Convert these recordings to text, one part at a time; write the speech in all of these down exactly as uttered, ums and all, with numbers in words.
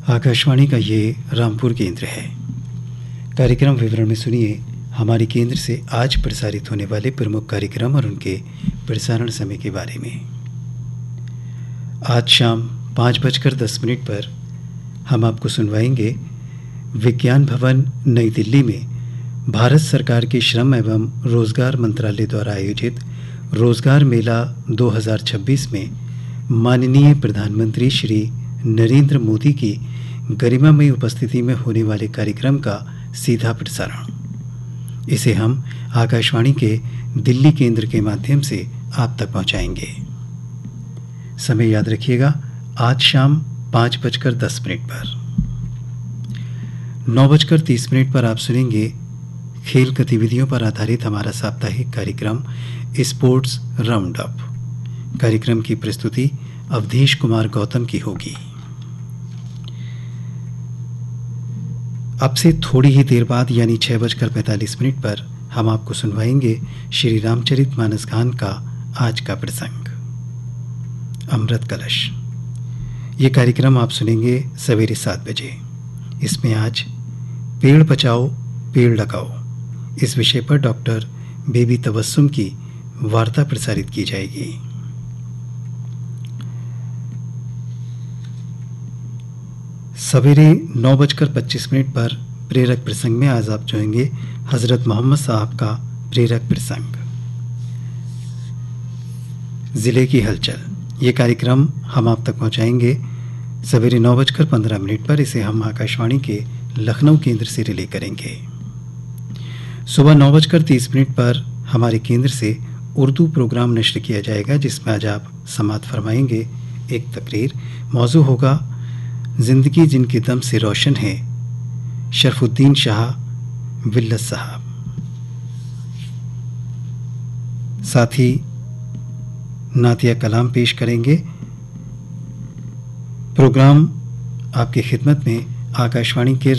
आकाशवाणी का ये रामपुर केंद्र है। कार्यक्रम विवरण में सुनिए हमारे केंद्र से आज प्रसारित होने वाले प्रमुख कार्यक्रम और उनके प्रसारण समय के बारे में। आज शाम पाँच बजकर दस मिनट पर हम आपको सुनवाएंगे विज्ञान भवन नई दिल्ली में भारत सरकार के श्रम एवं रोजगार मंत्रालय द्वारा आयोजित रोजगार मेला दो हज़ार छब्बीस में माननीय प्रधानमंत्री श्री नरेंद्र मोदी की गरिमामयी उपस्थिति में होने वाले कार्यक्रम का सीधा प्रसारण। इसे हम आकाशवाणी के दिल्ली केंद्र के माध्यम से आप तक पहुंचाएंगे। समय याद रखिएगा, आज शाम पाँच बजकर दस मिनट पर। नौ बजकर तीस मिनट पर आप सुनेंगे खेल गतिविधियों पर आधारित हमारा साप्ताहिक कार्यक्रम स्पोर्ट्स राउंड अप। कार्यक्रम की प्रस्तुति अवधेश कुमार गौतम की होगी। अब से थोड़ी ही देर बाद यानी छः बजकर पैंतालीस मिनट पर हम आपको सुनवाएंगे श्री रामचरितमानस गान का आज का प्रसंग अमृत कलश। ये कार्यक्रम आप सुनेंगे सवेरे सात बजे। इसमें आज पेड़ बचाओ पेड़ लगाओ इस विषय पर डॉक्टर बेबी तबस्सुम की वार्ता प्रसारित की जाएगी। सवेरे नौ बजकर पच्चीस मिनट पर प्रेरक प्रसंग में आज आप जोएंगे हज़रत मोहम्मद साहब का प्रेरक प्रसंग ज़िले की हलचल। ये कार्यक्रम हम आप तक पहुंचाएंगे सवेरे नौ बजकर पंद्रह मिनट पर। इसे हम आकाशवाणी के लखनऊ केंद्र से रिले करेंगे। सुबह नौ बजकर तीस मिनट पर हमारे केंद्र से उर्दू प्रोग्राम नश्र किया जाएगा, जिसमें आज आप समाअत फरमाएंगे। एक तकरीर मौजू होगा ज़िंदगी जिनके दम से रोशन है, शरफुद्दीन शाह विल्लत साहब। साथ ही नातिया कलाम पेश करेंगे। प्रोग्राम आपकी खिदमत में आकाशवाणी के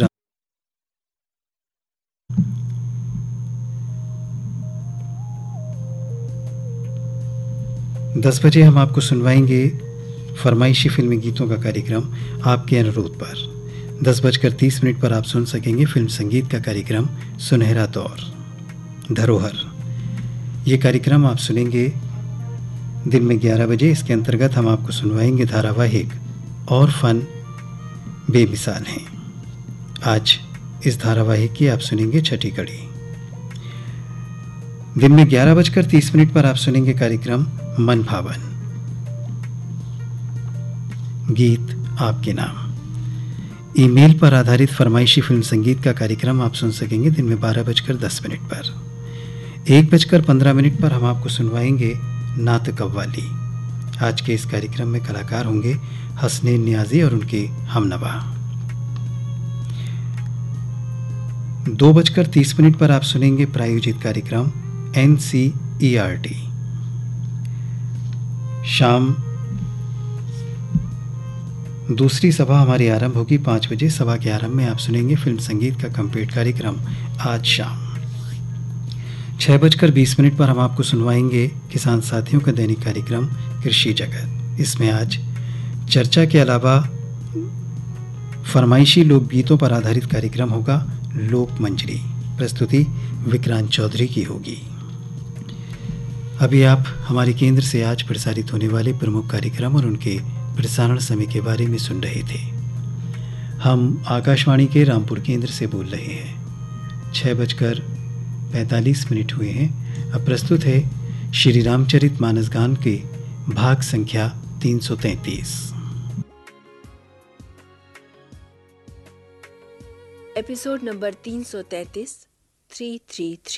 दस बजे हम आपको सुनवाएंगे फरमाइशी फिल्मी गीतों का कार्यक्रम आपके अनुरोध पर। दस बजकर तीस मिनट पर आप सुन सकेंगे फिल्म संगीत का कार्यक्रम सुनहरा दौर धरोहर। ये कार्यक्रम आप सुनेंगे दिन में ग्यारह बजे। इसके अंतर्गत हम आपको सुनवाएंगे धारावाहिक और फन बेमिसाल हैं। आज इस धारावाहिक की आप सुनेंगे छठी कड़ी। दिन में ग्यारह बजकर तीस मिनट पर आप सुनेंगे कार्यक्रम मन भावन गीत आपके नाम। ईमेल पर आधारित फरमाइशी फिल्म संगीत का कार्यक्रम आप सुन सकेंगे दिन में बारह बजकर दस मिनट पर। एक बजकर पंद्रह मिनट पर हम आपको सुनवाएंगे नात कव्वाली। आज के इस कार्यक्रम में कलाकार होंगे हसनैन नियाजी और उनके हमनवा। दो बजकर तीस मिनट पर आप सुनेंगे प्रायोजित कार्यक्रम N C E R T. शाम दूसरी सभा हमारी आरंभ होगी पाँच बजे। सभा के आरंभ में आप सुनेंगे फिल्म संगीत का कंप्लीट कार्यक्रम आज शाम। छः बजकर बीस मिनट पर हम आपको सुनवाएंगे किसान साथियों का दैनिक कार्यक्रम कृषि जगत। इसमें आज चर्चा के अलावा फरमाइशी लोकगीतों पर आधारित कार्यक्रम होगा लोक मंजरी। प्रस्तुति विक्रांत चौधरी की होगी। अभी आप हमारे केंद्र से आज प्रसारित होने वाले प्रमुख कार्यक्रम और उनके प्रसारण समय के बारे में सुन रहे थे। हम आकाशवाणी के रामपुर केंद्र से बोल रहे हैं। छः बजकर पैंतालीस मिनट हुए हैं। अब प्रस्तुत है श्री रामचरितमानस गान के भाग संख्या तीन सौ तैंतीस। एपिसोड नंबर तीन सौ तैंतीस थ्री थ्री थ्री।